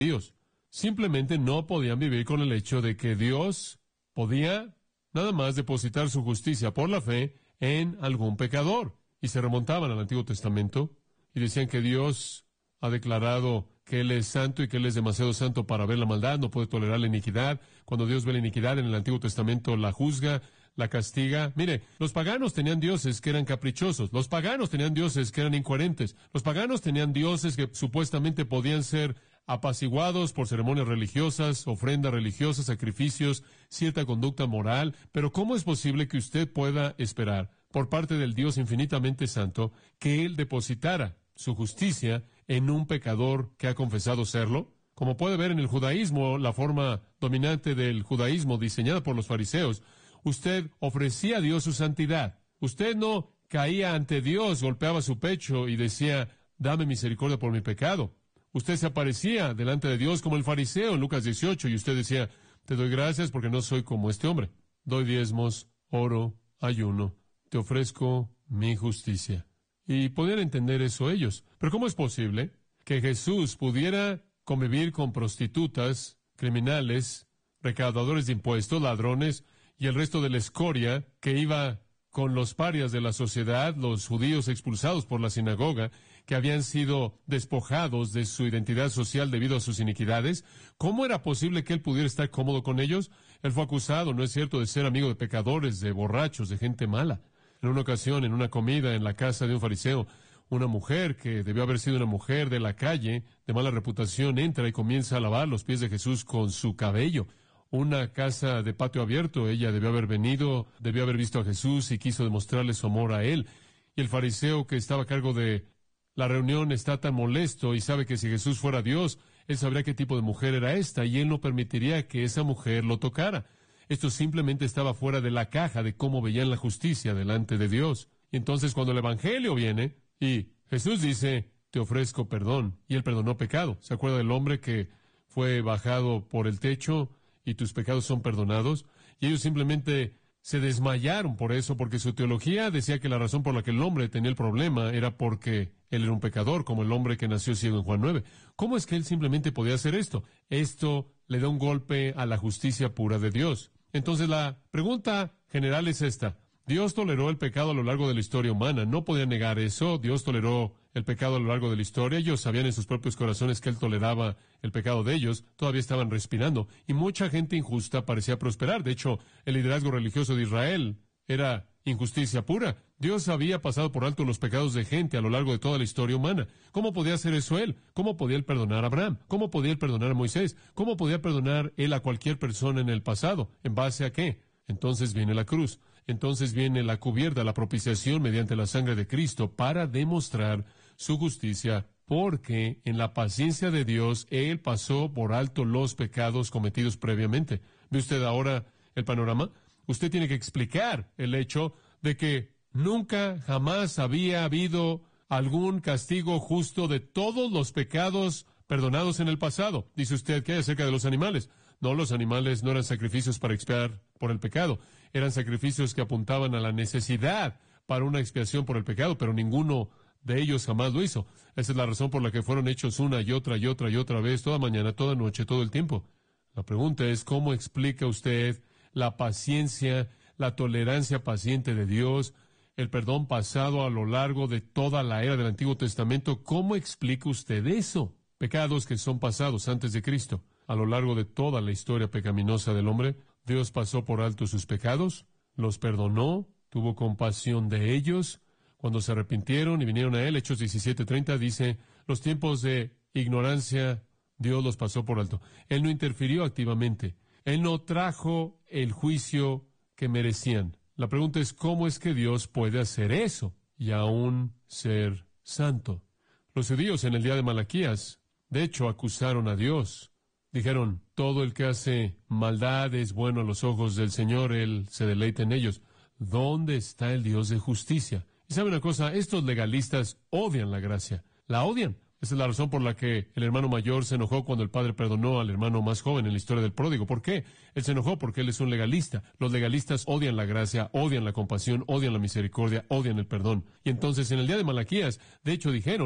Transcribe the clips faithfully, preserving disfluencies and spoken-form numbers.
judíos. Simplemente no podían vivir con el hecho de que Dios podía nada más depositar su justicia por la fe en algún pecador. Y se remontaban al Antiguo Testamento y decían que Dios ha declarado que Él es santo y que Él es demasiado santo para ver la maldad, no puede tolerar la iniquidad. Cuando Dios ve la iniquidad en el Antiguo Testamento, la juzga, la castiga. Mire, los paganos tenían dioses que eran caprichosos, los paganos tenían dioses que eran incoherentes, los paganos tenían dioses que supuestamente podían ser apaciguados por ceremonias religiosas, ofrendas religiosas, sacrificios, cierta conducta moral. Pero ¿cómo es posible que usted pueda esperar por parte del Dios infinitamente santo que Él depositara su justicia en un pecador que ha confesado serlo? Como puede ver en el judaísmo, la forma dominante del judaísmo diseñada por los fariseos, usted ofrecía a Dios su santidad. Usted no caía ante Dios, golpeaba su pecho y decía, dame misericordia por mi pecado. Usted se aparecía delante de Dios como el fariseo en Lucas dieciocho y usted decía, te doy gracias porque no soy como este hombre. Doy diezmos, oro, ayuno, te ofrezco mi justicia. Y podían entender eso ellos. Pero ¿cómo es posible que Jesús pudiera convivir con prostitutas, criminales, recaudadores de impuestos, ladrones y el resto de la escoria que iba con los parias de la sociedad, los judíos expulsados por la sinagoga, que habían sido despojados de su identidad social debido a sus iniquidades? ¿Cómo era posible que él pudiera estar cómodo con ellos? Él fue acusado, no es cierto, de ser amigo de pecadores, de borrachos, de gente mala. En una ocasión, en una comida en la casa de un fariseo, una mujer que debió haber sido una mujer de la calle, de mala reputación, entra y comienza a lavar los pies de Jesús con su cabello. Una casa de patio abierto, ella debió haber venido, debió haber visto a Jesús y quiso demostrarle su amor a él. Y el fariseo que estaba a cargo de la reunión está tan molesto y sabe que si Jesús fuera Dios, él sabría qué tipo de mujer era esta y él no permitiría que esa mujer lo tocara. Esto simplemente estaba fuera de la caja de cómo veían la justicia delante de Dios. Y entonces cuando el Evangelio viene y Jesús dice, te ofrezco perdón, y él perdonó pecado. ¿Se acuerda del hombre que fue bajado por el techo y tus pecados son perdonados? Y ellos simplemente se desmayaron por eso, porque su teología decía que la razón por la que el hombre tenía el problema era porque él era un pecador, como el hombre que nació ciego en Juan nueve. ¿Cómo es que él simplemente podía hacer esto? Esto le da un golpe a la justicia pura de Dios. Entonces la pregunta general es esta. Dios toleró el pecado a lo largo de la historia humana. No podía negar eso. Dios toleró el pecado a lo largo de la historia. Ellos sabían en sus propios corazones que Él toleraba el pecado de ellos. Todavía estaban respirando. Y mucha gente injusta parecía prosperar. De hecho, el liderazgo religioso de Israel era injusticia pura. Dios había pasado por alto los pecados de gente a lo largo de toda la historia humana. ¿Cómo podía hacer eso Él? ¿Cómo podía Él perdonar a Abraham? ¿Cómo podía Él perdonar a Moisés? ¿Cómo podía perdonar Él a cualquier persona en el pasado? ¿En base a qué? Entonces viene la cruz. Entonces viene la cubierta, la propiciación mediante la sangre de Cristo para demostrar su justicia, porque en la paciencia de Dios Él pasó por alto los pecados cometidos previamente. ¿Ve usted ahora el panorama? Usted tiene que explicar el hecho de que nunca, jamás había habido algún castigo justo de todos los pecados perdonados en el pasado. Dice usted, ¿qué hay acerca de los animales? No, los animales no eran sacrificios para expiar por el pecado. Eran sacrificios que apuntaban a la necesidad para una expiación por el pecado, pero ninguno de ellos jamás lo hizo. Esa es la razón por la que fueron hechos una y otra y otra y otra vez, toda mañana, toda noche, todo el tiempo. La pregunta es, ¿cómo explica usted la paciencia, la tolerancia paciente de Dios, el perdón pasado a lo largo de toda la era del Antiguo Testamento? ¿Cómo explica usted eso? Pecados que son pasados antes de Cristo. A lo largo de toda la historia pecaminosa del hombre, Dios pasó por alto sus pecados, los perdonó, tuvo compasión de ellos. Cuando se arrepintieron y vinieron a Él, Hechos diecisiete treinta dice, los tiempos de ignorancia Dios los pasó por alto. Él no interfirió activamente. Él no trajo el juicio que merecían. La pregunta es, ¿cómo es que Dios puede hacer eso y aún ser santo? Los judíos en el día de Malaquías, de hecho, acusaron a Dios. Dijeron, todo el que hace maldad es bueno a los ojos del Señor, Él se deleita en ellos. ¿Dónde está el Dios de justicia? Y sabe una cosa, estos legalistas odian la gracia, la odian. Esa es la razón por la que el hermano mayor se enojó cuando el padre perdonó al hermano más joven en la historia del pródigo. ¿Por qué? Él se enojó porque él es un legalista. Los legalistas odian la gracia, odian la compasión, odian la misericordia, odian el perdón. Y entonces en el día de Malaquías, de hecho dijeron,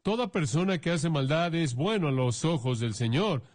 Toda persona que hace maldad es bueno a los ojos del Señor.